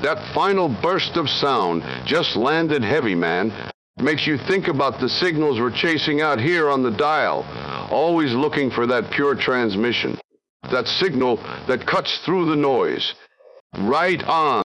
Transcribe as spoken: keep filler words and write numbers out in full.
That final burst of sound just landed heavy, man. Makes you think about the signals we're chasing out here on the dial. Always looking for that pure transmission. That signal that cuts through the noise. Right on.